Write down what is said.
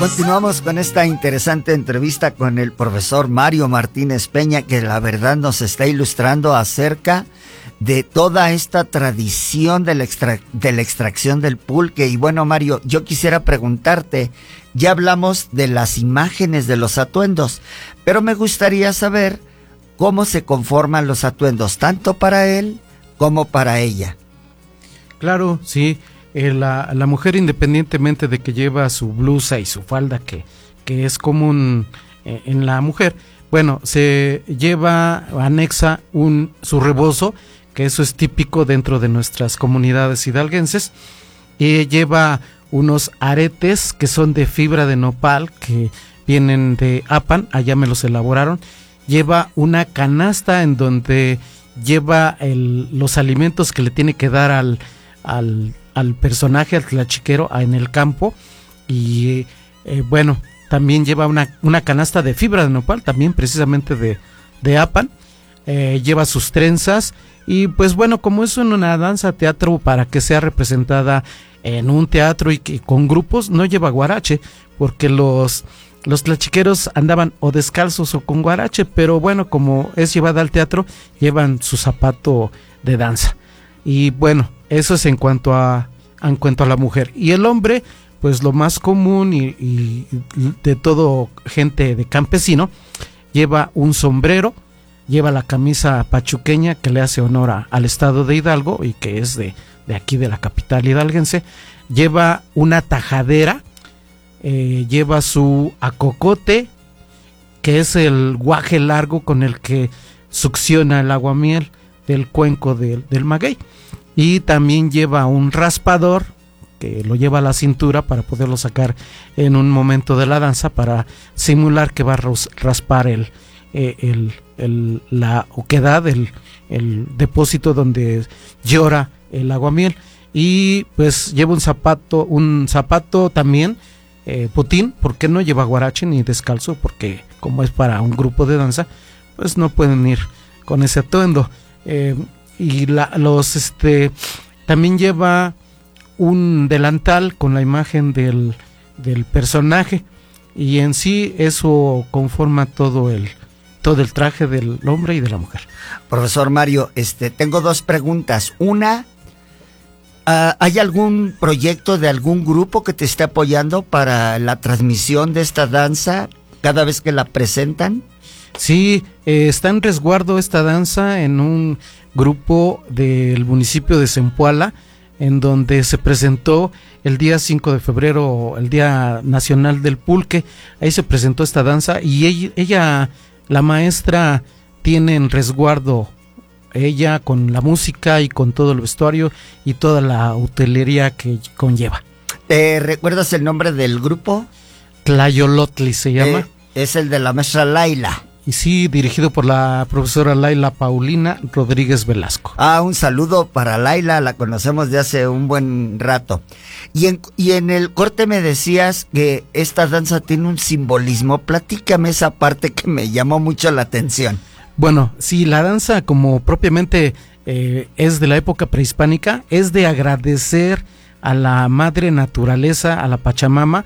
Continuamos con esta interesante entrevista con el profesor Mario Martínez Peña, que la verdad nos está ilustrando acerca de toda esta tradición de la extracción del pulque. Y bueno, Mario, yo quisiera preguntarte, ya hablamos de las imágenes de los atuendos, pero me gustaría saber cómo se conforman los atuendos, tanto para él como para ella. Claro, sí. La mujer, independientemente de que lleva su blusa y su falda, que es común en la mujer, bueno, se anexa su rebozo, que eso es típico dentro de nuestras comunidades hidalguenses, y lleva unos aretes que son de fibra de nopal, que vienen de Apan, allá me los elaboraron. Lleva una canasta en donde lleva los alimentos que le tiene que dar al personaje, al tlachiquero, en el campo. Y bueno, también lleva una canasta de fibra de nopal, también precisamente de Apan. Lleva sus trenzas. Y pues bueno, como es una danza teatro, para que sea representada en un teatro y con grupos, no lleva guarache, porque los tlachiqueros andaban o descalzos o con guarache, pero bueno, como es llevada al teatro, llevan su zapato de danza. Y bueno, eso es en cuanto a la mujer. Y el hombre, pues lo más común y de todo gente de campesino, lleva un sombrero, lleva la camisa pachuqueña, que le hace honor al estado de Hidalgo y que es de aquí, de la capital hidalguense. Lleva una tajadera, lleva su acocote, que es el guaje largo con el que succiona el aguamiel del cuenco del maguey. Y también lleva un raspador, que lo lleva a la cintura para poderlo sacar en un momento de la danza, para simular que va a raspar la oquedad, el depósito donde llora el aguamiel. Y pues lleva un zapato también, potín, porque no lleva guarache ni descalzo, porque como es para un grupo de danza, pues no pueden ir con ese atuendo. Y también lleva un delantal con la imagen del personaje, y en sí eso conforma todo el traje del hombre y de la mujer. Profesor Mario, tengo dos preguntas. Una, ¿hay algún proyecto de algún grupo que te esté apoyando para la transmisión de esta danza cada vez que la presentan? Sí, está en resguardo esta danza en un grupo del municipio de Zempoala, en donde se presentó el día 5 de febrero, el Día Nacional del Pulque. Ahí se presentó esta danza y ella, la maestra, tiene en resguardo, ella, con la música y con todo el vestuario y toda la utilería que conlleva. ¿Te recuerdas el nombre del grupo? Tlayolotli se llama. Es el de la maestra Laila. Y sí, dirigido por la profesora Laila Paulina Rodríguez Velasco. Un saludo para Laila, la conocemos de hace un buen rato. Y en el corte me decías que esta danza tiene un simbolismo. Platícame esa parte que me llamó mucho la atención. Bueno, sí, la danza, como propiamente es de la época prehispánica, es de agradecer a la madre naturaleza, a la Pachamama,